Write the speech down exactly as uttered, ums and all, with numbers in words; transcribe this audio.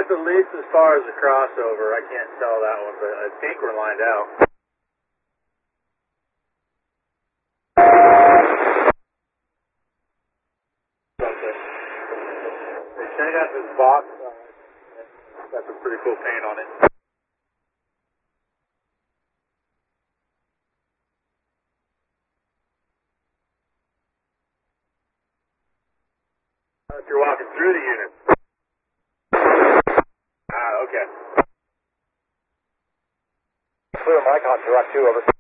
it's at least as far as the crossover. I can't tell that one, but I think we're lined out. Okay. Check out this box. Got some pretty cool paint on it. If you're walking through the unit. Ah, okay. Clear Mike on direct two, over.